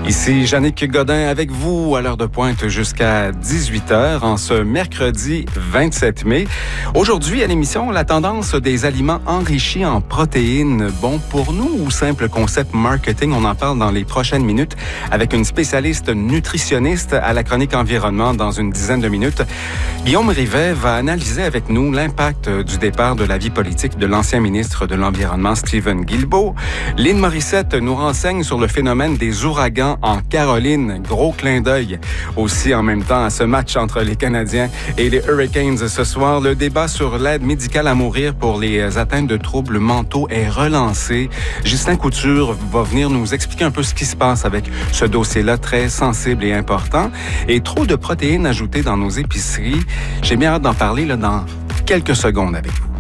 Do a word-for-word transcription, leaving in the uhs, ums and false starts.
Ici Yannick Godin avec vous à l'heure de pointe jusqu'à dix-huit heures en ce mercredi vingt-sept mai. Aujourd'hui à l'émission, la tendance des aliments enrichis en protéines, bon pour nous ou simple concept marketing? On en parle dans les prochaines minutes avec une spécialiste nutritionniste à la chronique environnement dans une dizaine de minutes. Guillaume Rivet va analyser avec nous l'impact du départ de la vie politique de l'ancien ministre de l'Environnement Stephen Guilbeault. Lynn Morissette nous renseigne sur le phénomène des ouragans en Caroline. Gros clin d'œil aussi en même temps à ce match entre les Canadiens et les Hurricanes ce soir. Le débat sur l'aide médicale à mourir pour les atteintes de troubles mentaux est relancé. Justin Couture va venir nous expliquer un peu ce qui se passe avec ce dossier-là très sensible et important. Et trop de protéines ajoutées dans nos épiceries. J'ai bien hâte d'en parler là, dans quelques secondes avec vous.